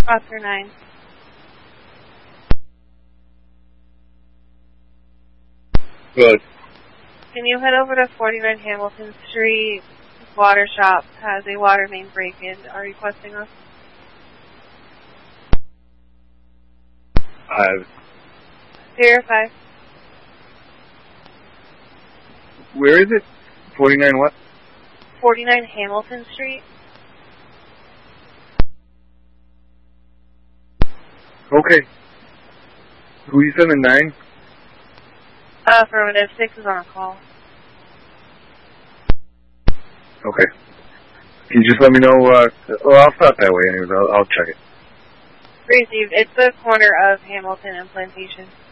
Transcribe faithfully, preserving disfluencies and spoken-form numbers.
Oscar nine. Good. Can you head over to forty-nine Hamilton Street? Water shop has a water main break-in. Are you requesting us? Uh, Zero five. where is it? forty-nine what? forty-nine Hamilton Street. Okay. Who you sending, nine? Uh, affirmative. Six is on a call. Okay. Can you just let me know, uh, well, I'll stop that way anyways. I'll, I'll check it. Received. It's the corner of Hamilton and Plantation.